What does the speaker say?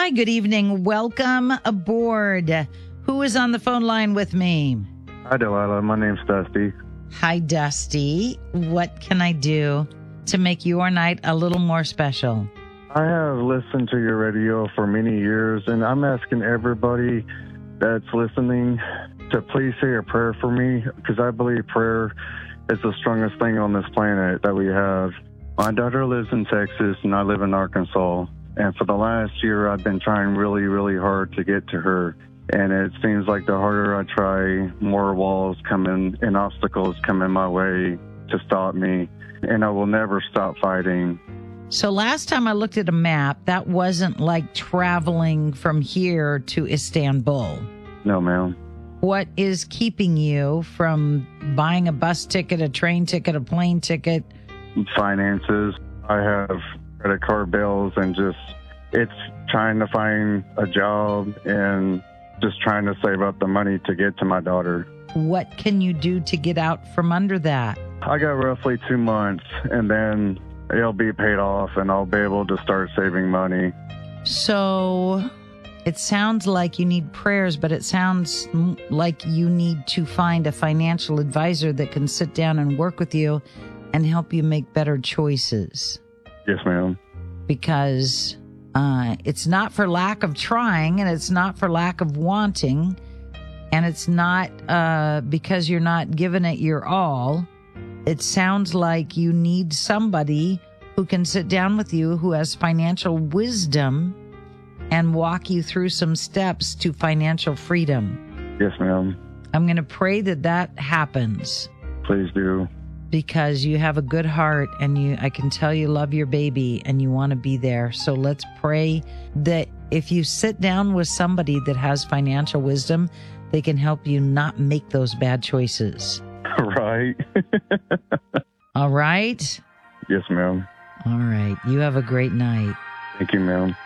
Hi, good evening. Welcome aboard. Who is on the phone line with me? Hi, Delilah. My name's Dusty. Hi, Dusty. What can I do to make your night a little more special? I have listened to your radio for many years, and I'm asking everybody that's listening to please say a prayer for me, because I believe prayer is the strongest thing on this planet that we have. My daughter lives in Texas, and I live in Arkansas. And for the last year, I've been trying really, really hard to get to her. And it seems like the harder I try, more walls come in and obstacles come in my way to stop me. And I will never stop fighting. So last time I looked at a map, that wasn't like traveling from here to Istanbul. No, ma'am. What is keeping you from buying a bus ticket, a train ticket, a plane ticket? Finances. I have credit card bills and it's trying to find a job and just trying to save up the money to get to my daughter. What can you do to get out from under that? I got roughly 2 months, and then it'll be paid off, and I'll be able to start saving money. So it sounds like you need prayers, but it sounds like you need to find a financial advisor that can sit down and work with you and help you make better choices. Yes, ma'am. Because it's not for lack of trying, and it's not for lack of wanting, and it's not because you're not giving it your all. It sounds like you need somebody who can sit down with you, who has financial wisdom, and walk you through some steps to financial freedom. Yes, ma'am. I'm going to pray that happens. Please do. Because you have a good heart, and I can tell you love your baby and you want to be there. So let's pray that if you sit down with somebody that has financial wisdom, they can help you not make those bad choices. Right. All right? Yes, ma'am. All right. You have a great night. Thank you, ma'am.